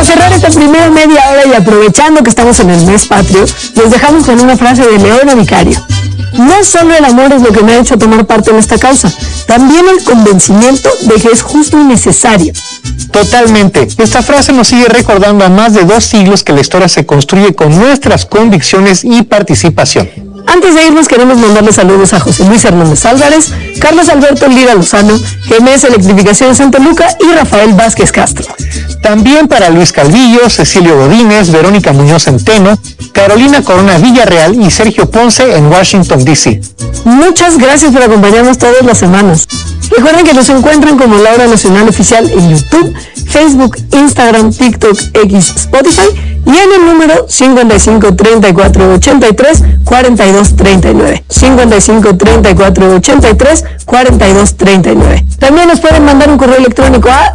para cerrar esta primera media hora y aprovechando que estamos en el mes patrio, los dejamos con una frase de Leona Vicario. No solo el amor es lo que me ha hecho tomar parte en esta causa, también el convencimiento de que es justo y necesario. Totalmente. Esta frase nos sigue recordando a más de 2 siglos que la historia se construye con nuestras convicciones y participación. Antes de irnos queremos mandarle saludos a José Luis Hernández Álvarez, Carlos Alberto Lira Lozano, GMS Electrificación Santa Luca y Rafael Vázquez Castro. También para Luis Calvillo, Cecilio Godínez, Verónica Muñoz Centeno, Carolina Corona Villarreal y Sergio Ponce en Washington, D.C. Muchas gracias por acompañarnos todas las semanas. Recuerden que nos encuentran como La Hora Nacional Oficial en YouTube, Facebook, Instagram, TikTok, X, Spotify y en el número 55 34 83 42 39. 55 34 83 42 39. También nos pueden mandar un correo electrónico a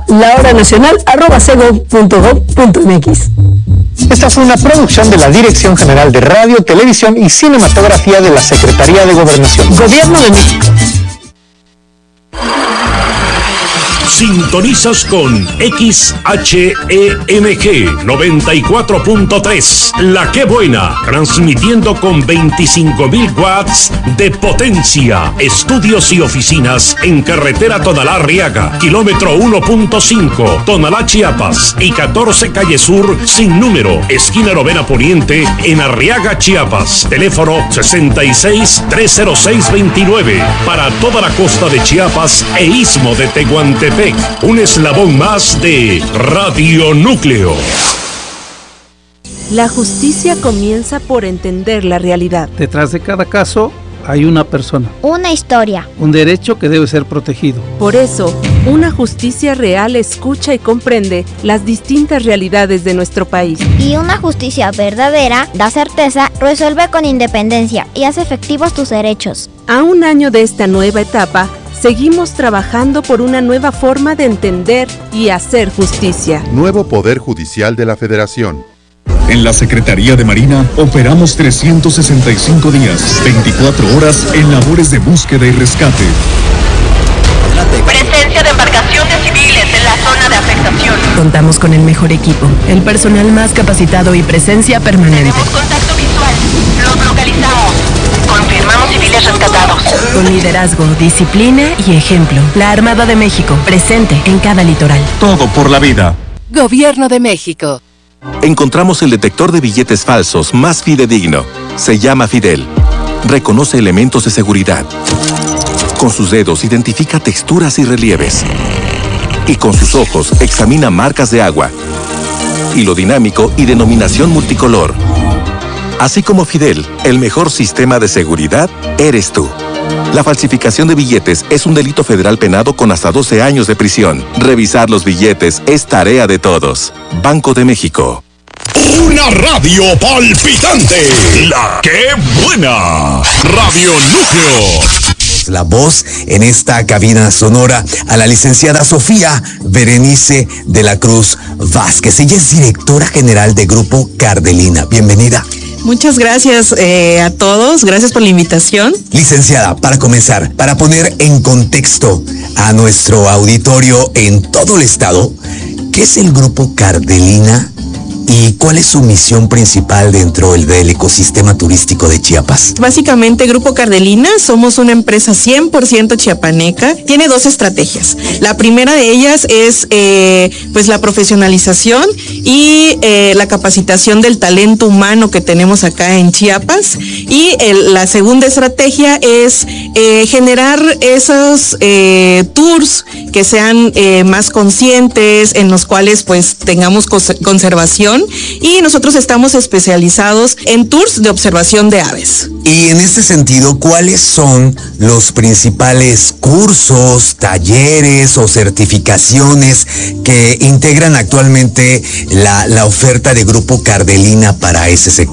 lahoranacional@cego.gov.mx. Esta fue una producción de la Dirección General de Radio, Televisión y Cinematografía de la Secretaría de Gobernación. Gobierno de México. Sintonizas con XHEMG 94.3, La Que Buena, transmitiendo con 25,000 watts de potencia. Estudios y oficinas en carretera Tonalá-Arriaga, kilómetro 1.5, Tonalá, Chiapas, y 14 Calle Sur, sin número, esquina Novena Poniente, en Arriaga, Chiapas. Teléfono 66-306-29, para toda la costa de Chiapas e Istmo de Tehuantepec. Un eslabón más de Radio Núcleo. La justicia comienza por entender la realidad. Detrás de cada caso hay una persona. Una historia. Un derecho que debe ser protegido. Por eso, una justicia real escucha y comprende las distintas realidades de nuestro país. Y una justicia verdadera da certeza, resuelve con independencia y hace efectivos tus derechos. A un año de esta nueva etapa, seguimos trabajando por una nueva forma de entender y hacer justicia. Nuevo Poder Judicial de la Federación. En la Secretaría de Marina operamos 365 días, 24 horas en labores de búsqueda y rescate. Presencia de embarcaciones civiles en la zona de afectación. Contamos con el mejor equipo, el personal más capacitado y presencia permanente. Tenemos contacto visual. Los localizamos. Confirmamos civiles rescatados. Con liderazgo, disciplina y ejemplo. La Armada de México, presente en cada litoral. Todo por la vida. Gobierno de México. Encontramos el detector de billetes falsos más fidedigno. Se llama Fidel. Reconoce elementos de seguridad. Con sus dedos identifica texturas y relieves. Y con sus ojos examina marcas de agua. Hilo dinámico y denominación multicolor. Así como Fidel, el mejor sistema de seguridad eres tú. La falsificación de billetes es un delito federal penado con hasta 12 años de prisión. Revisar los billetes es tarea de todos. Banco de México. Una radio palpitante. La Que Buena. Radio Núcleo. La voz en esta cabina sonora a la licenciada Sofía Berenice de la Cruz Vázquez. Ella es directora general de Grupo Cardelina. Bienvenida. Muchas gracias a todos, gracias por la invitación. Licenciada, para comenzar, para poner en contexto a nuestro auditorio en todo el estado, ¿qué es el Grupo Cardelina y cuál es su misión principal dentro del ecosistema turístico de Chiapas? Básicamente, Grupo Cardelina somos una empresa 100% chiapaneca. Tiene 2 estrategias. La primera de ellas es pues la profesionalización y la capacitación del talento humano que tenemos acá en Chiapas. Y la segunda estrategia es generar esos tours que sean más conscientes, en los cuales pues tengamos conservación. Y nosotros estamos especializados en tours de observación de aves. Y en este sentido, ¿cuáles son los principales cursos, talleres o certificaciones que integran actualmente la oferta de Grupo Cardelina para ese sector?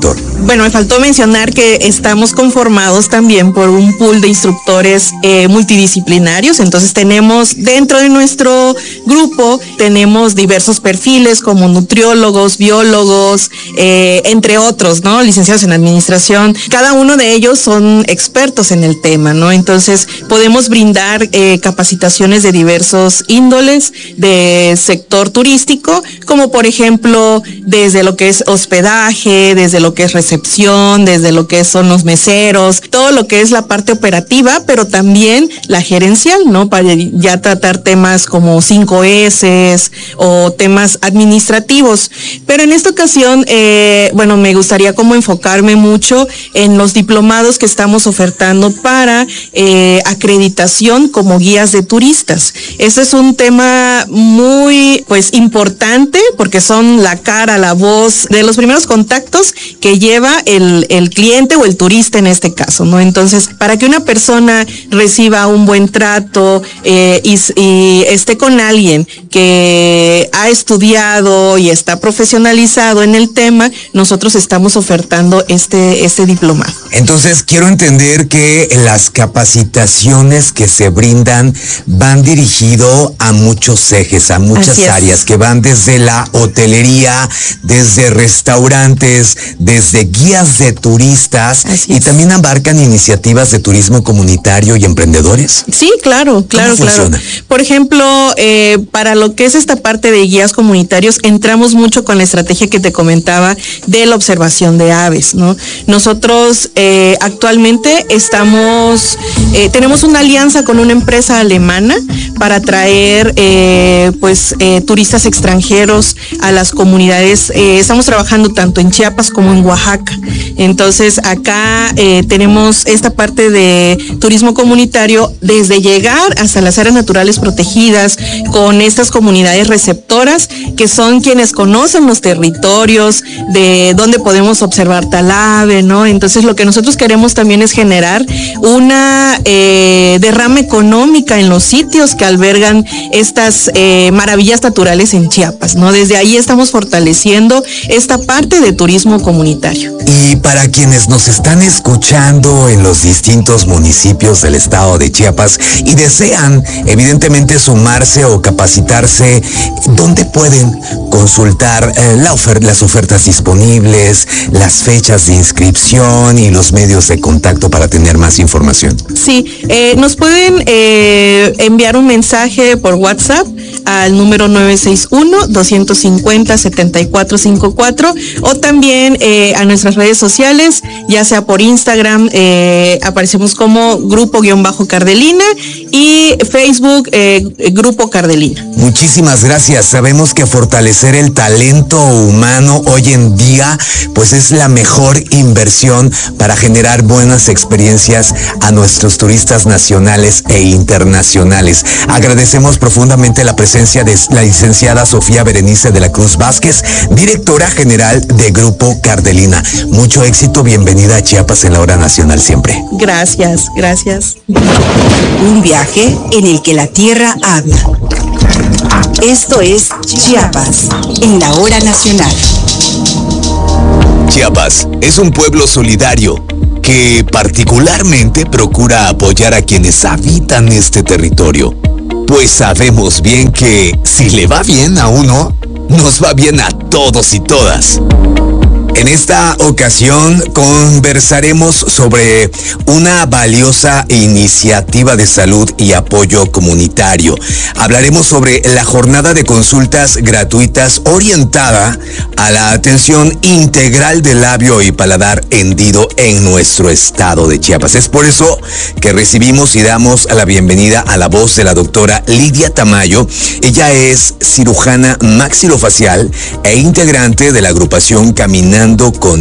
Bueno, me faltó mencionar que estamos conformados también por un pool de instructores multidisciplinarios. Entonces tenemos dentro de nuestro grupo, tenemos diversos perfiles como nutriólogos, biólogos, entre otros, ¿no? Licenciados en administración. Cada uno de ellos son expertos en el tema, ¿no? Entonces podemos brindar capacitaciones de diversos índoles de sector turístico, como por ejemplo desde lo que es hospedaje, desde lo que es recepción, desde lo que son los meseros, todo lo que es la parte operativa, pero también la gerencial, ¿no? Para ya tratar temas como 5S o temas administrativos. Pero en esta ocasión, bueno, me gustaría como enfocarme mucho en los diplomados que estamos ofertando para acreditación como guías de turistas. Este es un tema muy, pues, importante porque son la cara, la voz de los primeros contactos que lleva el cliente o el turista en este caso, ¿no? Entonces, para que una persona reciba un buen trato y esté con alguien que ha estudiado y está profesionalizado en el tema, nosotros estamos ofertando este diplomado. Entonces, quiero entender que las capacitaciones que se brindan van dirigido a muchos ejes, a muchas áreas, que van desde la hotelería, desde restaurantes, desde guías de turistas, y también abarcan iniciativas de turismo comunitario y emprendedores. Sí, claro. Por ejemplo, para lo que es esta parte de guías comunitarios, entramos mucho con la estrategia que te comentaba de la observación de aves, ¿no? Nosotros actualmente tenemos una alianza con una empresa alemana para traer turistas extranjeros a las comunidades. Estamos trabajando tanto en Chiapas como en Oaxaca. Entonces acá tenemos esta parte de turismo comunitario desde llegar hasta las áreas naturales protegidas con estas comunidades receptoras que son quienes conocen los territorios de dónde podemos observar tal ave, ¿no? Entonces lo que nosotros queremos también es generar una derrama económica en los sitios que albergan estas maravillas naturales en Chiapas, ¿no? Desde ahí estamos fortaleciendo esta parte de turismo comunitario. Y para quienes nos están escuchando en los distintos municipios del estado de Chiapas y desean evidentemente sumarse o capacitarse, ¿dónde pueden consultar las ofertas disponibles, las fechas de inscripción y los medios de contacto para tener más información? Sí, nos pueden enviar un mensaje por WhatsApp al número 961-250-7454 o también a nuestras redes sociales, ya sea por Instagram, aparecemos como Grupo-Cardelina y Facebook Grupo Cardelina. Muchísimas gracias. Sabemos que fortalecer el talento humano hoy en día pues es la mejor inversión para generar buenas experiencias a nuestros turistas nacionales e internacionales. Agradecemos profundamente la presencia de la licenciada Sofía Berenice de la Cruz Vázquez, directora general de Grupo Cardelina. Mucho éxito, bienvenida a Chiapas en la Hora Nacional siempre. Gracias. Un viaje en el que la tierra habla. Esto es Chiapas en la Hora Nacional. Chiapas es un pueblo solidario que particularmente procura apoyar a quienes habitan este territorio. Pues sabemos bien que si le va bien a uno, nos va bien a todos y todas. En esta ocasión conversaremos sobre una valiosa iniciativa de salud y apoyo comunitario. Hablaremos sobre la jornada de consultas gratuitas orientada a la atención integral del labio y paladar hendido en nuestro estado de Chiapas. Es por eso que recibimos y damos la bienvenida a la voz de la doctora Lidia Tamayo. Ella es cirujana maxilofacial e integrante de la agrupación Caminando con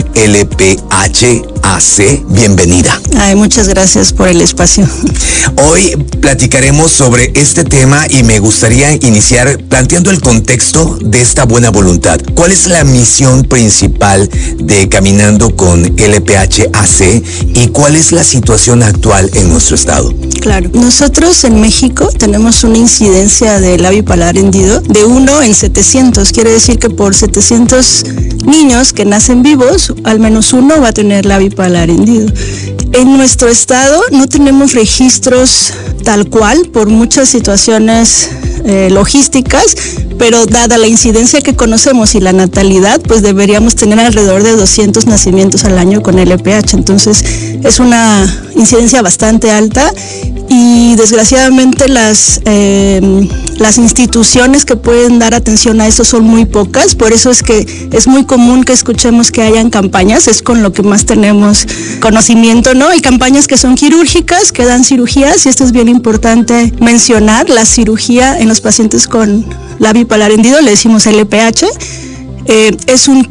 LPHAC. Bienvenida. Muchas gracias por el espacio. Hoy platicaremos sobre este tema y me gustaría iniciar planteando el contexto de esta buena voluntad. ¿Cuál es la misión principal de Caminando con LPHAC y cuál es la situación actual en nuestro estado? Claro, nosotros en México tenemos una incidencia de labio y paladar hendido de 1 en 700. Quiere decir que por 700 niños que nacen vivos, al menos uno va a tener labio palar hendido. En nuestro estado no tenemos registros tal cual por muchas situaciones logísticas, pero dada la incidencia que conocemos y la natalidad, pues deberíamos tener alrededor de 200 nacimientos al año con LPH. Entonces es una incidencia bastante alta y desgraciadamente las instituciones que pueden dar atención a eso son muy pocas. Por eso es que es muy común que escuchemos que hayan campañas, es con lo que más tenemos conocimiento, ¿no? Hay campañas que son quirúrgicas, que dan cirugías, y esto es bien importante mencionar. La cirugía en los pacientes con labio palar hendido, le decimos LPH, es un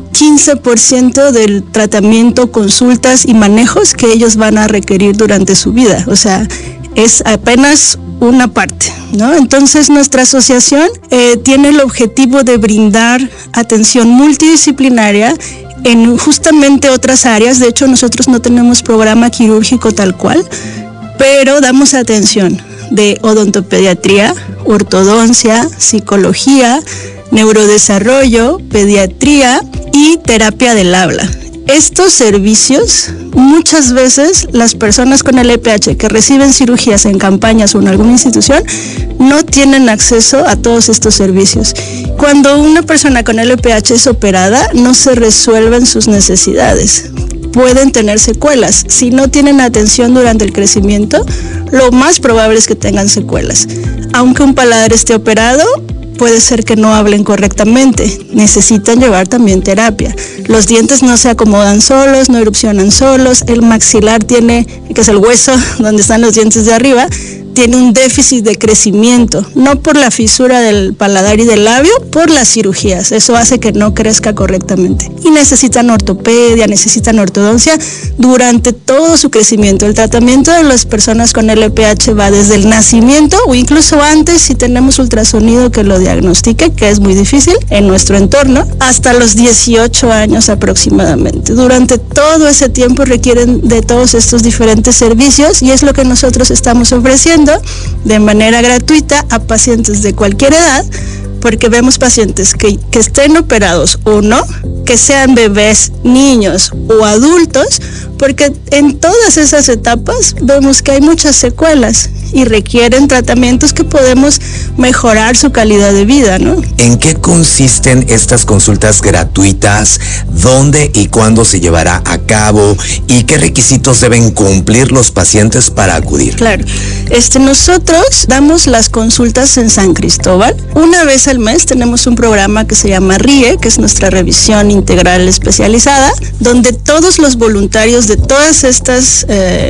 15% del tratamiento, consultas y manejos que ellos van a requerir durante su vida. O sea, es apenas una parte, ¿no? Entonces nuestra asociación tiene el objetivo de brindar atención multidisciplinaria en justamente otras áreas. De hecho, nosotros no tenemos programa quirúrgico tal cual, pero damos atención de odontopediatría, ortodoncia, psicología, neurodesarrollo, pediatría y terapia del habla. Estos servicios, muchas veces las personas con LPH que reciben cirugías en campañas o en alguna institución no tienen acceso a todos estos servicios. Cuando una persona con LPH es operada, no se resuelven sus necesidades. Pueden tener secuelas. Si no tienen atención durante el crecimiento, lo más probable es que tengan secuelas. Aunque un paladar esté operado, puede ser que no hablen correctamente, necesitan llevar también terapia. Los dientes no se acomodan solos, no erupcionan solos, el maxilar tiene, que es el hueso donde están los dientes de arriba, tiene un déficit de crecimiento, no por la fisura del paladar y del labio, por las cirugías. Eso hace que no crezca correctamente. Y necesitan ortopedia, necesitan ortodoncia durante todo su crecimiento. El tratamiento de las personas con LPH va desde el nacimiento o incluso antes, si tenemos ultrasonido que lo diagnostique, que es muy difícil en nuestro entorno, hasta los 18 años aproximadamente. Durante todo ese tiempo requieren de todos estos diferentes servicios y es lo que nosotros estamos ofreciendo de manera gratuita a pacientes de cualquier edad, porque vemos pacientes que estén operados o no, que sean bebés, niños o adultos, porque en todas esas etapas vemos que hay muchas secuelas y requieren tratamientos que podemos mejorar su calidad de vida, ¿no? ¿En qué consisten estas consultas gratuitas? ¿Dónde y cuándo se llevará a cabo? ¿Y qué requisitos deben cumplir los pacientes para acudir? Claro, nosotros damos las consultas en San Cristóbal. Una vez al mes tenemos un programa que se llama RIE, que es nuestra revisión integral especializada, donde todos los voluntarios de todas estas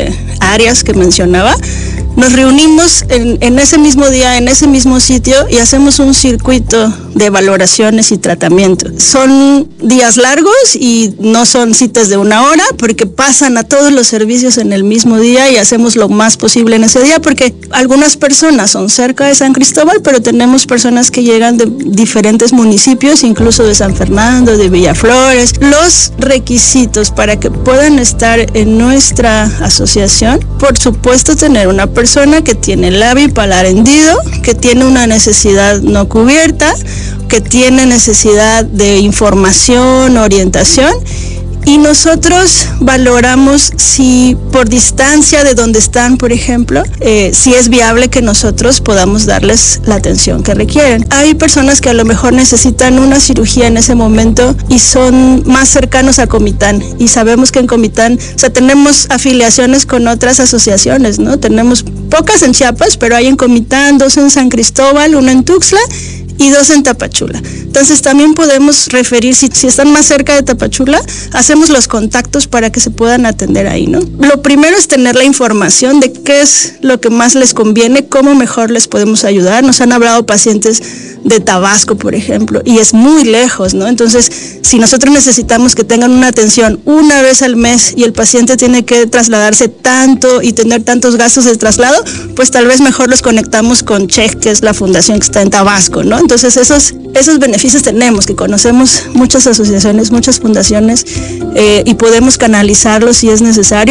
áreas que mencionaba, nos reunimos en ese mismo día, en ese mismo sitio y hacemos un circuito de valoraciones y tratamiento. Son días largos y no son citas de 1 hora porque pasan a todos los servicios en el mismo día y hacemos lo más posible en ese día porque algunas personas son cerca de San Cristóbal, pero tenemos personas que llegan de diferentes municipios, incluso de San Fernando, de Villaflores. Los requisitos para que puedan estar en nuestra asociación, por supuesto, tener una persona que tiene labio y paladar hendido, que tiene una necesidad no cubierta, que tiene necesidad de información, orientación, y nosotros valoramos si por distancia de donde están, por ejemplo, si es viable que nosotros podamos darles la atención que requieren. Hay personas que a lo mejor necesitan una cirugía en ese momento y son más cercanos a Comitán, y sabemos que en Comitán, o sea, tenemos afiliaciones con otras asociaciones, ¿no? Tenemos pocas en Chiapas, pero hay en Comitán, 2 en San Cristóbal, 1 en Tuxtla y 2 en Tapachula. Entonces también podemos referir, si están más cerca de Tapachula, hacemos los contactos para que se puedan atender ahí, ¿no? Lo primero es tener la información de qué es lo que más les conviene, cómo mejor les podemos ayudar. Nos han hablado pacientes de Tabasco, por ejemplo, y es muy lejos, ¿no? Entonces, si nosotros necesitamos que tengan una atención una vez al mes y el paciente tiene que trasladarse tanto y tener tantos gastos de traslado, pues tal vez mejor los conectamos con CHEC, que es la fundación que está en Tabasco, ¿no? Entonces, esos beneficios tenemos, que conocemos muchas asociaciones, muchas fundaciones, y podemos canalizarlos si es necesario,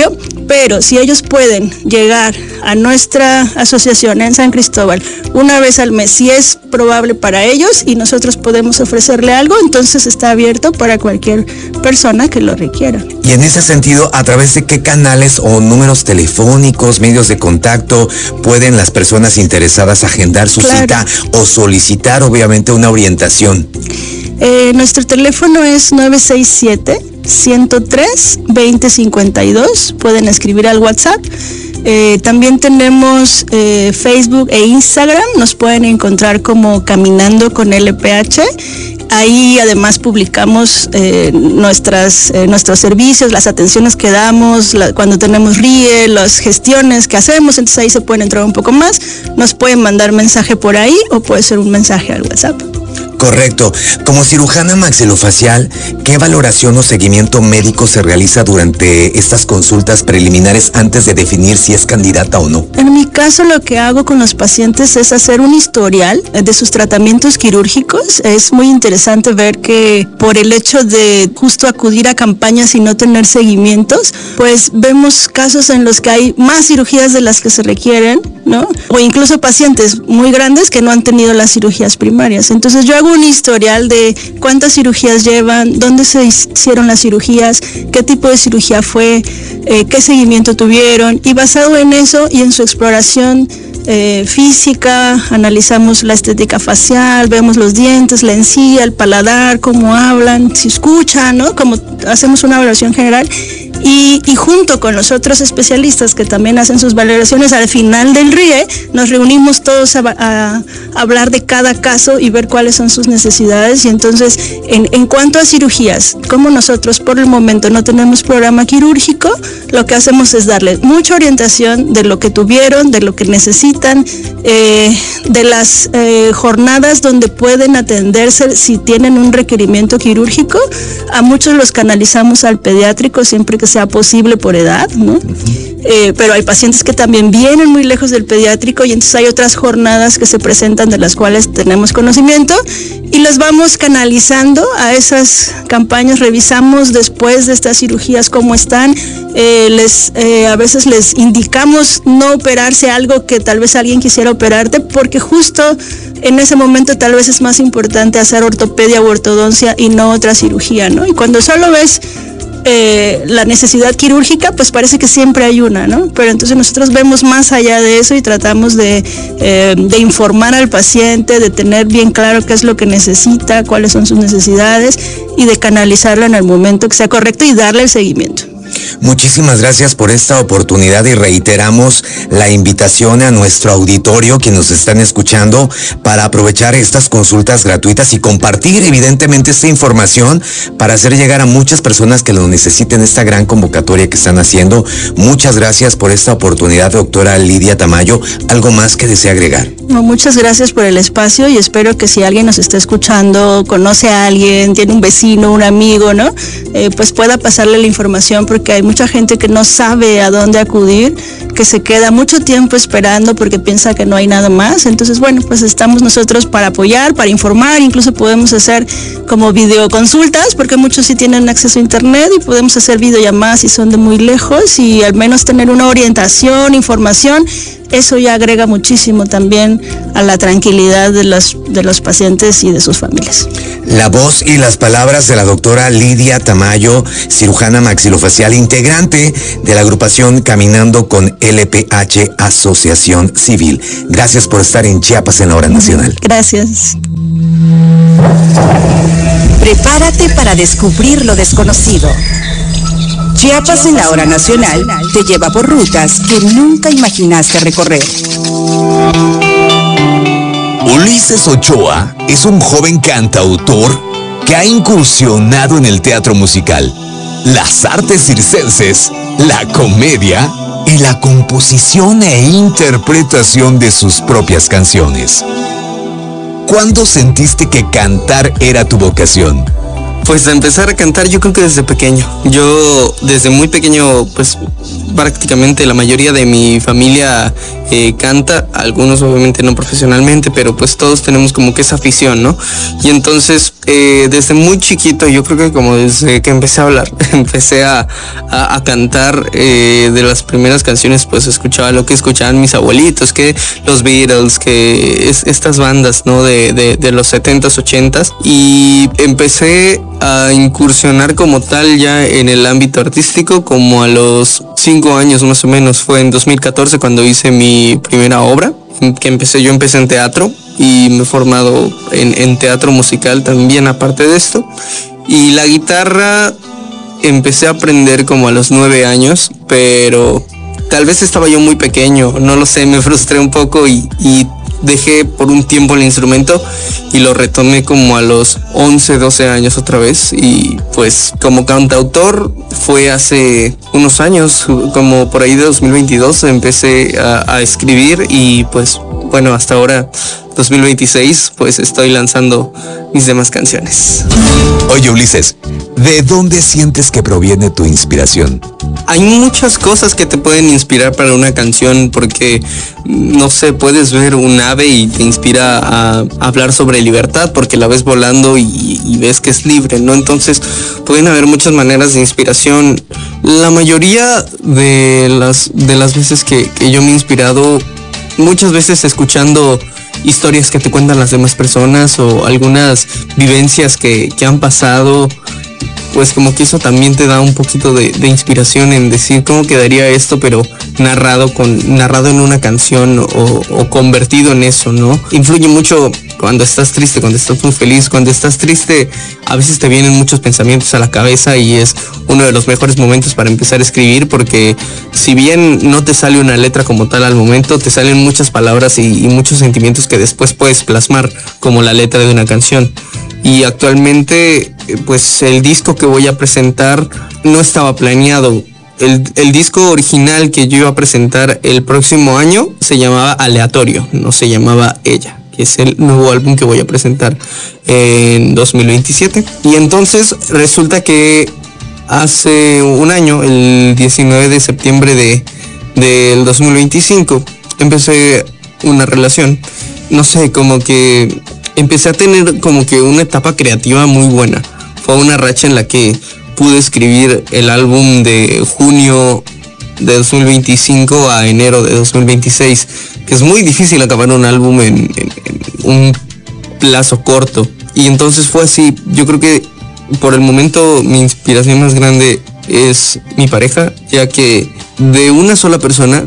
Pero si ellos pueden llegar a nuestra asociación en San Cristóbal una vez al mes, si es probable para ellos y nosotros podemos ofrecerle algo, entonces está abierto para cualquier persona que lo requiera. Y en ese sentido, ¿a través de qué canales o números telefónicos, medios de contacto pueden las personas interesadas agendar su cita o solicitar obviamente una orientación? Nuestro teléfono es 967-103-2052. Pueden escribir al WhatsApp. También tenemos Facebook e Instagram. Nos pueden encontrar como Caminando con LPH. Ahí además publicamos nuestros servicios, las atenciones que damos, cuando tenemos RIE, las gestiones que hacemos, entonces ahí se pueden entrar un poco más. Nos pueden mandar mensaje por ahí o puede ser un mensaje al WhatsApp. Correcto. Como cirujana maxilofacial, ¿qué valoración o seguimiento médico se realiza durante estas consultas preliminares antes de definir si es candidata o no? En mi caso, lo que hago con los pacientes es hacer un historial de sus tratamientos quirúrgicos. Es muy interesante ver que por el hecho de justo acudir a campañas y no tener seguimientos, pues vemos casos en los que hay más cirugías de las que se requieren, ¿no? O incluso pacientes muy grandes que no han tenido las cirugías primarias. Entonces yo hago un historial de cuántas cirugías llevan, dónde se hicieron las cirugías, qué tipo de cirugía fue, qué seguimiento tuvieron, y basado en eso y en su exploración física, analizamos la estética facial, vemos los dientes, la encía, el paladar, cómo hablan, si escuchan, ¿no? Como hacemos una evaluación general. Y junto con los otros especialistas que también hacen sus valoraciones, al final del RIE nos reunimos todos a hablar de cada caso y ver cuáles son sus necesidades. Y entonces, en cuanto a cirugías, como nosotros por el momento no tenemos programa quirúrgico, lo que hacemos es darles mucha orientación de lo que tuvieron, de lo que necesitan, de las jornadas donde pueden atenderse si tienen un requerimiento quirúrgico. A muchos los canalizamos al pediátrico siempre que sea posible por edad, ¿no? Pero hay pacientes que también vienen muy lejos del pediátrico y entonces hay otras jornadas que se presentan de las cuales tenemos conocimiento y los vamos canalizando a esas campañas. Revisamos después de estas cirugías cómo están, a veces les indicamos no operarse algo que tal vez alguien quisiera operarte, porque justo en ese momento tal vez es más importante hacer ortopedia u ortodoncia y no otra cirugía, ¿no? Y cuando solo ves la necesidad quirúrgica, pues parece que siempre hay una, ¿no? Pero entonces nosotros vemos más allá de eso y tratamos de informar al paciente, de tener bien claro qué es lo que necesita, cuáles son sus necesidades y de canalizarlo en el momento que sea correcto y darle el seguimiento. Muchísimas gracias por esta oportunidad y reiteramos la invitación a nuestro auditorio que nos están escuchando para aprovechar estas consultas gratuitas y compartir evidentemente esta información para hacer llegar a muchas personas que lo necesiten, esta gran convocatoria que están haciendo. Muchas gracias por esta oportunidad, doctora Lidia Tamayo. ¿Algo más que desea agregar? No, muchas gracias por el espacio y espero que si alguien nos está escuchando, conoce a alguien, tiene un vecino, un amigo, ¿no? Pues pueda pasarle la información, porque hay mucha gente que no sabe a dónde acudir, que se queda mucho tiempo esperando porque piensa que no hay nada más. Entonces, bueno, pues estamos nosotros para apoyar, para informar, incluso podemos hacer como videoconsultas, porque muchos sí tienen acceso a internet y podemos hacer videollamadas si son de muy lejos y al menos tener una orientación, información. Eso ya agrega muchísimo también a la tranquilidad de los pacientes y de sus familias. La voz y las palabras de la doctora Lidia Tamayo, cirujana maxilofacial, integrante de la agrupación Caminando con LPH Asociación Civil. Gracias por estar en Chiapas en la Hora Nacional. Gracias. Prepárate para descubrir lo desconocido. Chiapas en la Hora Nacional te lleva por rutas que nunca imaginaste recorrer. Ulises Ochoa es un joven cantautor que ha incursionado en el teatro musical, las artes circenses, la comedia y la composición e interpretación de sus propias canciones. ¿Cuándo sentiste que cantar era tu vocación? Pues a empezar a cantar yo creo que desde pequeño. Yo desde muy pequeño, pues prácticamente la mayoría de mi familia canta, algunos obviamente no profesionalmente, pero pues todos tenemos como que esa afición, ¿no? Y entonces desde muy chiquito, yo creo que como desde que empecé a hablar, empecé a cantar. De las primeras canciones pues escuchaba lo que escuchaban mis abuelitos, que los Beatles, que estas bandas, ¿no? De los 70s, 80s, y empecé a incursionar como tal ya en el ámbito artístico como a los 5 años más o menos. Fue en 2014 cuando hice mi primera obra, que yo empecé en teatro y me he formado en teatro musical también aparte de esto. Y la guitarra empecé a aprender como a los 9 años, pero tal vez estaba yo muy pequeño, no lo sé, me frustré un poco y dejé por un tiempo el instrumento y lo retomé como a los 11, 12 años otra vez. Y pues como cantautor fue hace unos años, como por ahí de 2022 empecé a escribir y pues bueno, hasta ahora 2026 pues estoy lanzando mis demás canciones. Oye, Ulises, ¿de dónde sientes que proviene tu inspiración? Hay muchas cosas que te pueden inspirar para una canción, porque no sé, puedes ver un ave y te inspira a hablar sobre libertad porque la ves volando y ves que es libre, ¿no? Entonces pueden haber muchas maneras de inspiración. La mayoría de las veces que yo me he inspirado, muchas veces escuchando historias que te cuentan las demás personas o algunas vivencias que han pasado, pues como que eso también te da un poquito de inspiración en decir cómo quedaría esto, pero narrado en una canción o convertido en eso, ¿no? Influye mucho cuando estás triste, cuando estás muy feliz. Cuando estás triste a veces te vienen muchos pensamientos a la cabeza y es uno de los mejores momentos para empezar a escribir, porque si bien no te sale una letra como tal al momento, te salen muchas palabras y muchos sentimientos que después puedes plasmar como la letra de una canción. Y actualmente pues el disco que voy a presentar no estaba planeado. El disco original que yo iba a presentar el próximo año se llamaba Aleatorio, no se llamaba Ella, que es el nuevo álbum que voy a presentar en 2027. Y entonces resulta que hace un año, el 19 de septiembre del 2025, empecé una relación. No sé, como que empecé a tener como que una etapa creativa muy buena. Fue una racha en la que pude escribir el álbum de junio de 2025 a enero de 2026, que es muy difícil acabar un álbum en un plazo corto. Y entonces fue así. Yo creo que por el momento mi inspiración más grande es mi pareja, ya que de una sola persona,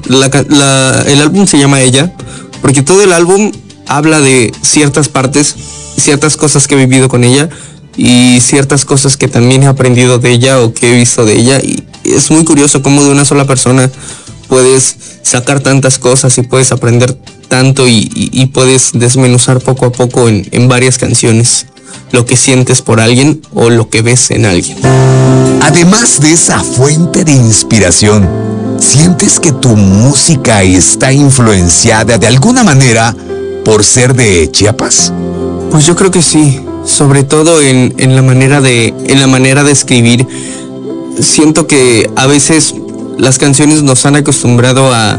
el álbum se llama Ella, porque todo el álbum habla de ciertas partes, ciertas cosas que he vivido con ella y ciertas cosas que también he aprendido de ella o que he visto de ella. Y es muy curioso cómo de una sola persona puedes sacar tantas cosas y puedes aprender tanto y puedes desmenuzar poco a poco en varias canciones lo que sientes por alguien o lo que ves en alguien. Además de esa fuente de inspiración, ¿sientes que tu música está influenciada de alguna manera por ser de Chiapas? Pues yo creo que sí, sobre todo en la manera de escribir. Siento que a veces las canciones nos han acostumbrado a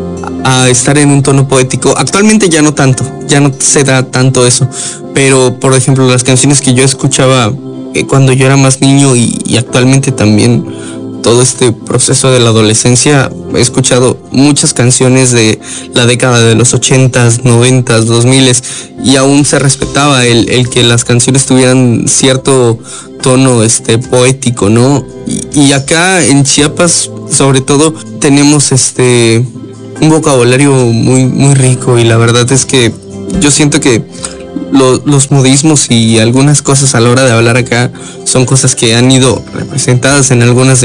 estar en un tono poético. Actualmente ya no tanto, ya no se da tanto eso, pero por ejemplo las canciones que yo escuchaba cuando yo era más niño y actualmente también todo este proceso de la adolescencia, he escuchado muchas canciones de la década de los 80s, 90s, 2000s, y aún se respetaba el que las canciones tuvieran cierto tono poético, ¿no? Y acá en Chiapas, sobre todo, tenemos un vocabulario muy, muy rico, y la verdad es que yo siento que los modismos y algunas cosas a la hora de hablar acá son cosas que han ido representadas en algunas de